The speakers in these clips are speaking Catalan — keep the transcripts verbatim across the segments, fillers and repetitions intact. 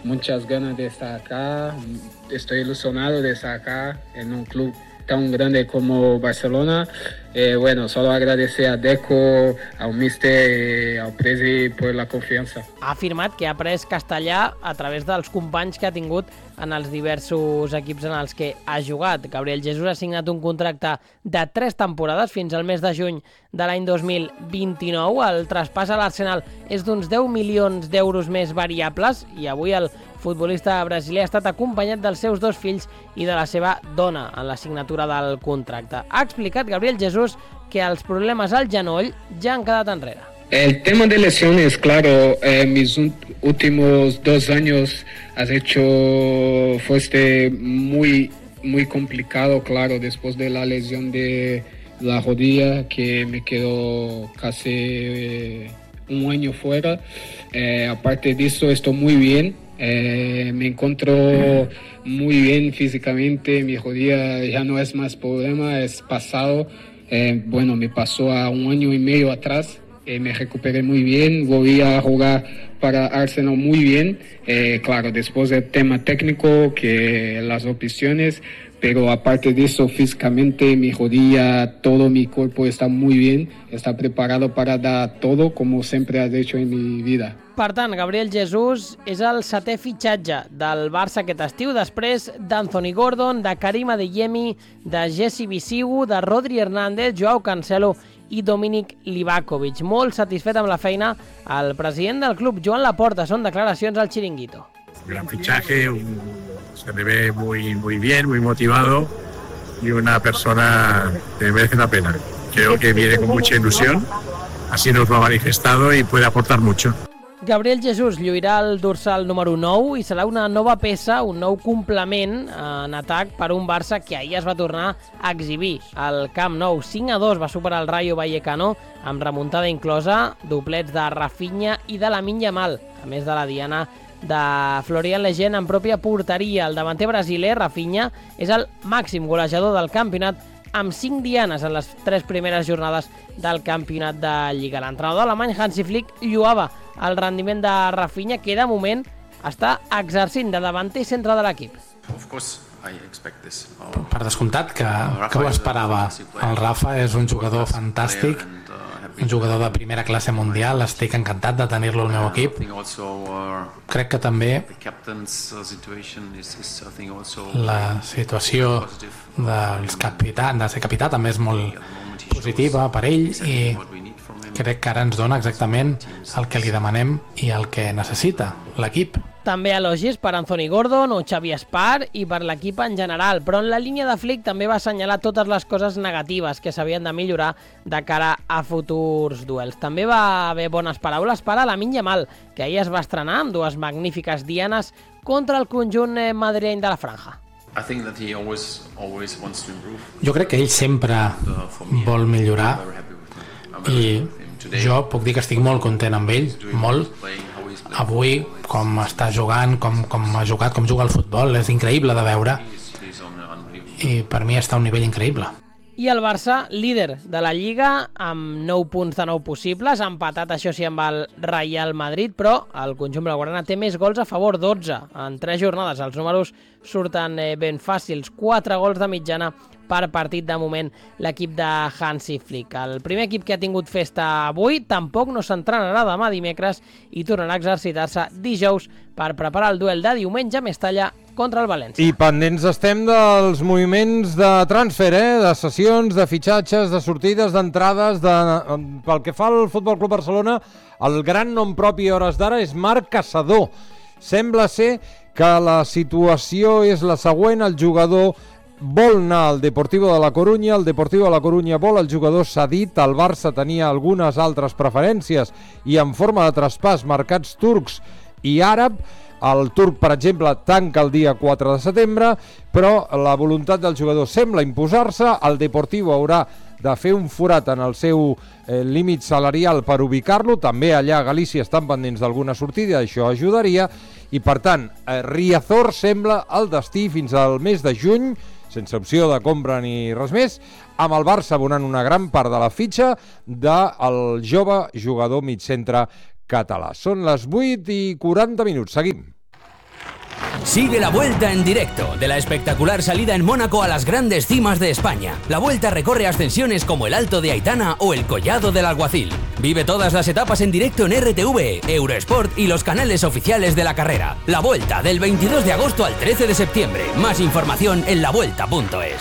muchas ganas de estar acá, estoy ilusionado de estar acá en un club tan grande como Barcelona. Eh, bueno, solo agradecer a Deco, al míster, al presi por la confiança. Ha afirmat que ha après castellà a través dels companys que ha tingut en els diversos equips en els que ha jugat. Gabriel Jesús ha signat un contracte de tres temporades fins al mes de juny de l'any dos mil vint-i-nou. El traspàs a l'Arsenal és d'uns deu milions d'euros més variables i avui el futbolista brasiler ha estat acompanyat dels seus dos fills i de la seva dona en la signatura del contracte. Ha explicat Gabriel Jesús que els problemes al genoll ja han quedat enrere. El tema de lesiones, claro, eh, mis últimos dos años has hecho, fuiste muy, muy complicado, claro, después de la lesión de la rodilla que me quedó casi eh, un año fuera. Eh, aparte de eso, estoy muy bien. Eh, me encuentro muy bien físicamente, mi rodilla ya no es más problema, es pasado. Eh, bueno, me pasó a un año y medio atrás. Eh, me recuperé muy bien, volví a jugar para Arsenal muy bien, eh, claro, después del tema técnico, que las opciones, pero aparte de eso, físicamente, mi rodilla, todo mi cuerpo está muy bien, está preparado para dar todo, como siempre has hecho en mi vida. Per tant, Gabriel Jesús és el setè fitxatge del Barça aquest estiu, després d'Anthony Gordon, de Karim Adeyemi, de Jesse Bisigu, de Rodri Hernández, Joao Cancelo i Dominic Livakovic. Molt satisfet amb la feina el president del club, Joan Laporta. Són declaracions al Chiringuito. Gran fichaje, un, se le ve muy, muy bien, muy motivado y una persona que merece la pena. Creo que viene con mucha ilusión, así nos lo ha manifestado y puede aportar mucho. Gabriel Jesús lluirà el dorsal número nou i serà una nova peça, un nou complement en atac per un Barça que ahir es va tornar a exhibir al Camp Nou. cinc a dos va superar el Rayo Vallecano amb remuntada inclosa, doblets de Rafinha i de Lamine Yamal, a més de la diana de Florian Lejeune en pròpia porteria. El davanter brasiler, Rafinha, és el màxim golejador del campionat amb cinc dianes en les tres primeres jornades del campionat de Lliga. L'entrenador alemany Hansi Flick lloava el rendiment de Rafinha, que de moment està exercint de davanter centre de l'equip. Per descomptat que, que ho esperava. El Rafa és un jugador fantàstic, un jugador de primera classe mundial, estic encantat de tenir-lo al meu equip. Crec que també la situació dels capità, de ser capità també és molt positiva per ell i crec que ara ens dona exactament el que li demanem i el que necessita l'equip. També elogis per Anthony Gordon o Xavi Espar i per l'equip en general, però en la línia de Flick també va assenyalar totes les coses negatives que s'havien de millorar de cara a futurs duels. També va haver bones paraules per a Lamine Yamal, que ahir es va estrenar amb dues magnífiques dianes contra el conjunt madrileny de la franja. Jo crec que ell sempre vol millorar i jo puc dir que estic molt content amb ell, molt. Avui, com està jugant, com, com ha jugat, com juga al futbol, és increïble de veure i per mi està a un nivell increïble. I el Barça, líder de la Lliga, amb nou punts de nou possibles, ha empatat, això sí, amb el Real Madrid, però el conjunt blaugrana té més gols a favor, dotze en tres jornades. Els números surten ben fàcils, quatre gols de mitjana per partit de moment l'equip de Hansi Flick. El primer equip que ha tingut festa avui tampoc no s'entrenarà demà dimecres i tornarà a exercitar-se dijous per preparar el duel de diumenge a Mestalla contra el València. I pendents estem dels moviments de transfer, eh? De sessions, de fitxatges, de sortides, d'entrades, de... pel que fa al Futbol Club Barcelona, el gran nom propi a hores d'ara és Marc Caçador. Sembla ser que la situació és la següent, el jugador vol anar al Deportivo de la Corunya, el Deportivo de la Corunya vol el jugador cedit, el Barça tenia algunes altres preferències i en forma de traspàs mercats turcs i àrab. El turc, per exemple, tanca el dia quatre de setembre, però la voluntat del jugador sembla imposar-se. El Deportivo haurà de fer un forat en el seu eh, límit salarial per ubicar-lo. També allà a Galícia estan pendents d'alguna sortida, això ajudaria. I, per tant, eh, Riazor sembla el destí fins al mes de juny, sense opció de compra ni res més, amb el Barça abonant una gran part de la fitxa del jove jugador migcentre català. Són les vuit i quaranta minuts. Seguim. Sigue la Vuelta en directo, de la espectacular salida en Mónaco a las grandes cimas de España. La Vuelta recorre ascensiones como el Alto de Aitana o el Collado del Alguacil. Vive todas las etapas en directo en R T V, Eurosport y los canales oficiales de la carrera. La Vuelta, del veintidós de agosto al trece de septiembre. Más información en la vuelta punto es.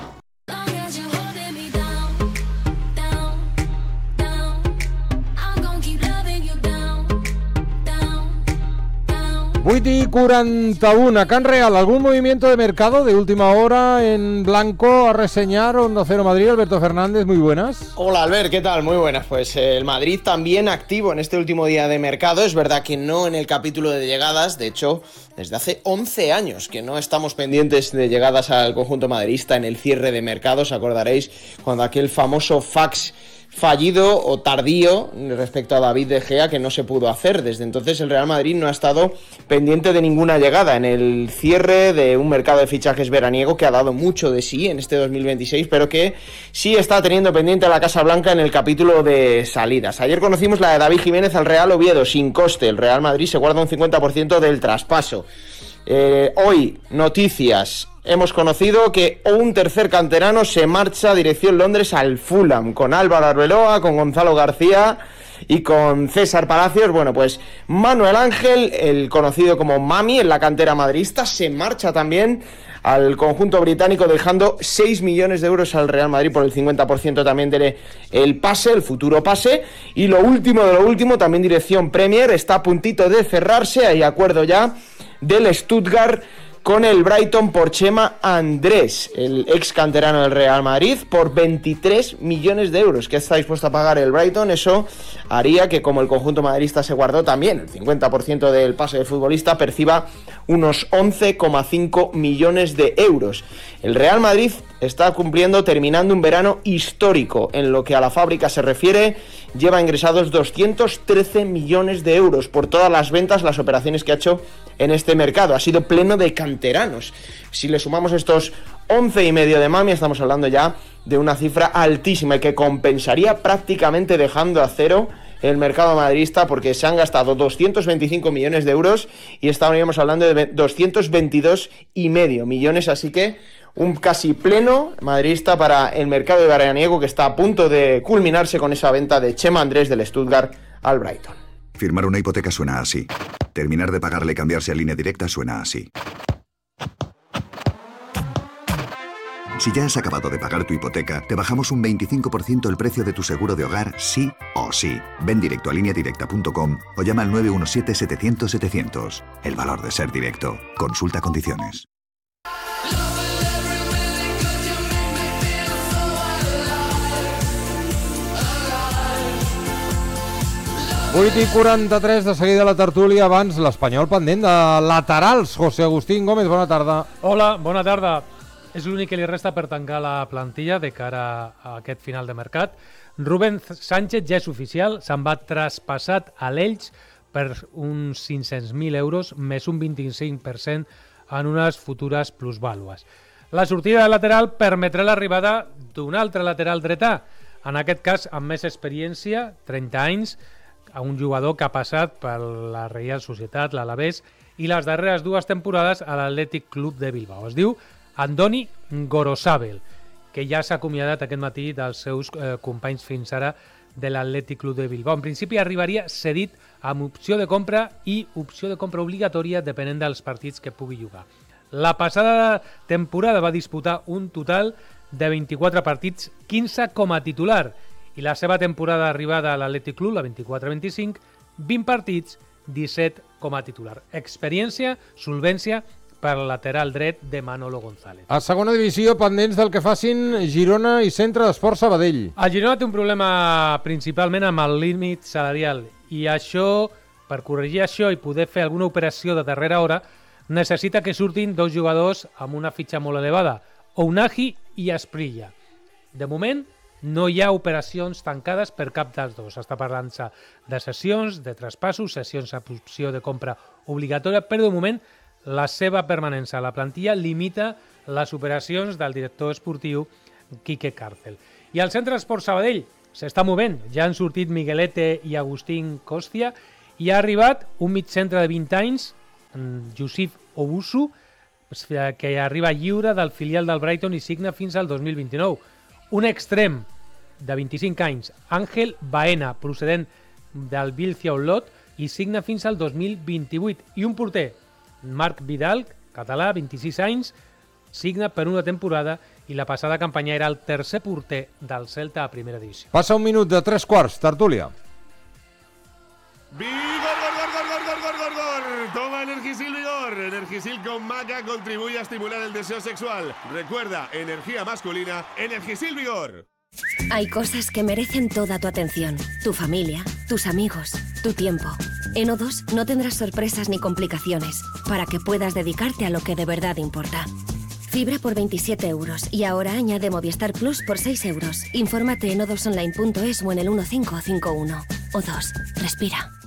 vuit y cuarenta y uno. Can Real, ¿algún movimiento de mercado de última hora en blanco a reseñar? Onda Cero Madrid, Alberto Fernández, muy buenas. Hola Albert, ¿qué tal? Muy buenas. Pues eh, el Madrid también activo en este último día de mercado. Es verdad que no en el capítulo de llegadas, de hecho, desde hace once años que no estamos pendientes de llegadas al conjunto madridista en el cierre de mercado. Os acordaréis cuando aquel famoso fax fallido o tardío respecto a David De Gea que no se pudo hacer. Desde entonces el Real Madrid no ha estado pendiente de ninguna llegada en el cierre de un mercado de fichajes veraniego que ha dado mucho de sí en este dos mil veintiséis, pero que sí está teniendo pendiente a la Casa Blanca en el capítulo de salidas. Ayer conocimos la de David Jiménez al Real Oviedo sin coste. El Real Madrid se guarda un cincuenta por ciento del traspaso. Eh, hoy, noticias. Hemos conocido que un tercer canterano se marcha dirección Londres al Fulham, con Álvaro Arbeloa, con Gonzalo García y con César Palacios. Bueno, pues Manuel Ángel, el conocido como Mami en la cantera madridista, se marcha también al conjunto británico, dejando seis millones de euros al Real Madrid por el cincuenta por ciento también del el pase, el futuro pase. Y lo último de lo último, también dirección Premier, está a puntito de cerrarse, hay acuerdo ya del Stuttgart con el Brighton por Chema Andrés, el ex canterano del Real Madrid, por veintitrés millones de euros. ¿Qué está dispuesto a pagar el Brighton? Eso haría que, como el conjunto madridista se guardó también el cincuenta por ciento del pase del futbolista, perciba unos once coma cinco millones de euros. El Real Madrid está cumpliendo, terminando un verano histórico en lo que a la fábrica se refiere. Lleva ingresados doscientos trece millones de euros por todas las ventas, las operaciones que ha hecho en este mercado. Ha sido pleno de canteranos. Si le sumamos estos once y medio de Mami, estamos hablando ya de una cifra altísima y que compensaría prácticamente dejando a cero el mercado madridista, porque se han gastado doscientos veinticinco millones de euros y estaríamos hablando de doscientos veintidós y medio millones, así que un casi pleno madridista para el mercado de veraniego que está a punto de culminarse con esa venta de Chema Andrés del Stuttgart al Brighton. Firmar una hipoteca suena así. Terminar de pagarle y cambiarse a Línea Directa suena así. Si ya has acabado de pagar tu hipoteca, te bajamos un veinticinco por ciento el precio de tu seguro de hogar, sí o sí. Ven directo a línea directa punto com o llama al nueve uno siete setecientos setecientos. El valor de ser directo. Consulta condiciones. vuit i quaranta-tres, de seguida la tertúlia. Abans l'Espanyol pendent de laterals. José Agustín Gómez, bona tarda. Hola, bona tarda. És l'únic que li resta per tancar la plantilla de cara a aquest final de mercat. Rubén Sánchez ja és oficial, se'n va traspassat a l'Elx per uns cinc-cents mil euros més un vint-i-cinc per cent en unes futures plusvàlues. La sortida de lateral permetrà l'arribada d'un altre lateral dretà, en aquest cas amb més experiència, trenta anys, a un jugador que ha passat per la Reial Societat, l'Alavés, i les darreres dues temporades a l'Atlètic Club de Bilbao. Es diu Andoni Gorosabel, que ja s'ha acomiadat aquest matí dels seus eh, companys fins ara de l'Atlètic Club de Bilbao. En principi arribaria cedit amb opció de compra i opció de compra obligatòria depenent dels partits que pugui jugar. La passada temporada va disputar un total de vint-i-quatre partits, quinze com a titular, i la seva temporada d'arribada a l'Atlètic Club, la vint-i-quatre vint-i-cinc, vint partits, disset com a titular. Experiència, solvència per al lateral dret de Manolo González. A segona divisió, pendents del que facin Girona i Centre d'Esport Sabadell. El Girona té un problema principalment amb el límit salarial, i això, per corregir això i poder fer alguna operació de darrera hora, necessita que surtin dos jugadors amb una fitxa molt elevada, Ounahi i Asprilla. De moment, no hi ha operacions tancades per cap dels dos. Està parlant-se de sessions, de traspassos, sessions a opció de compra obligatòria, però de moment la seva permanència a la plantilla limita les operacions del director esportiu Quique Cárcel. I al Centre d'Esport Sabadell s'està movent. Ja han sortit Miguelete i Agustín Costia i ha arribat un mig centre de vint anys, Josip Owusu, que arriba lliure del filial del Brighton i signa fins al dos mil vint-i-nou. Un extrem de vint-i-cinc anys, Àngel Baena, procedent del Vilcia Olot, i signa fins al dos mil vint-i-vuit. I un porter, Marc Vidal, català, vint-i-sis anys, signa per una temporada i la passada campanya era el tercer porter del Celta a primera divisió. Passa un minut de tres quarts, tertúlia. ¡Vigor, gor, gor, gor, gor, gor, gor, gor! Toma Energisil Vigor. Energisil con maca contribuye a estimular el deseo sexual. Recuerda, energía masculina, Energisil Vigor. Hay cosas que merecen toda tu atención. Tu familia, tus amigos, tu tiempo. En O dos no tendrás sorpresas ni complicaciones para que puedas dedicarte a lo que de verdad importa. Fibra por veintisiete euros y ahora añade Movistar Plus por seis euros. Infórmate en o dos online punto es o en el uno cinco cinco uno. O dos, respira.